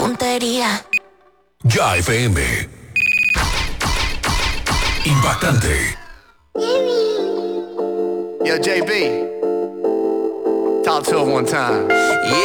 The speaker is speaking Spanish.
tontería. Ya FM. Impactante. Yo, JB. Talk to him one time. Yeah.